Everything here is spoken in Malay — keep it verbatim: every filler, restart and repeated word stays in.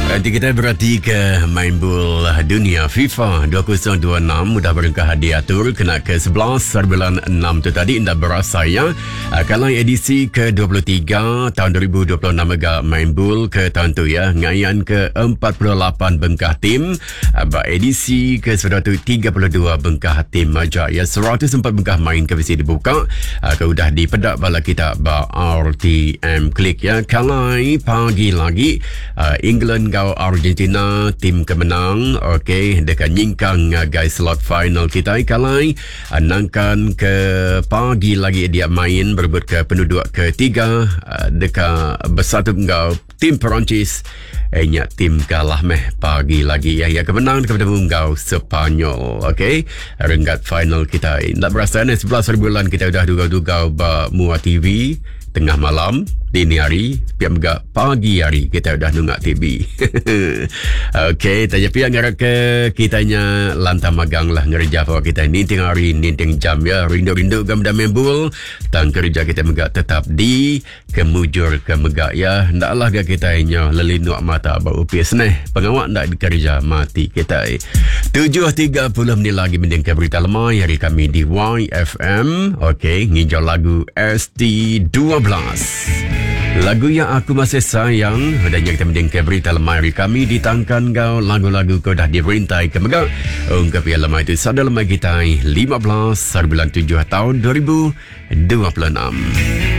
Nanti kita berhati ke main bola dunia FIFA dua ribu dua puluh enam. Mudah berengkah diatur kena ke sebelas bulan enam tu tadi indah berasa ya. Kalau edisi ke dua puluh tiga tahun dua ribu dua puluh enam agak main bola ke tahun tu ya. Ngayan ke empat puluh lapan bengkah tim. Abang edisi ke seratus tiga puluh dua bengkah tim aja ya. seratus empat bengkah main ke visi dibuka. Kau dah dipedak bala kita ba R T M klik ya. Kalai pagi lagi uh, England kau Argentina tim kemenang. Okey, dekat nyingkang uh, guys slot final kita kalai anangkan ke pagi lagi dia main berebut ke penduduk ketiga uh, dekat bersatu kau tim Perancis. Eh, nyak tim kalah meh pagi lagi ya. Ya kemenang kepada kau Sepanyol. Okey, renggat final kita. Tak berasa ni sebelas bulan kita dah duga-duga ba Mua T V tengah malam, dini hari, pihak juga pagi hari kita dah nungak T V. Okey, tanya pihak ngarak ke kitanya lantang magang lah ngerja bahawa kita ninting hari, ninting jam ya. Rindu-rindu gam dah membul, tang kerja kita megak tetap di kemujur ke megak ya. Ndaklah ga kita nya lelinuk mata bau upis neh. Pengawak ndak dikerja mati kita. tujuh tiga puluh menit lagi mendengar berita lemah hari kami di Y F M. Okey, nginjau lagu S T dua belas. Lagu yang aku masih sayang. Dan yang kita mendengar berita lemah hari kami ditangkan kau lagu-lagu kau dah diberintai ke megak. Ungkap yang lemah itu sadar lemah kita lima belas bulan tujuh tahun dua ribu dua puluh enam.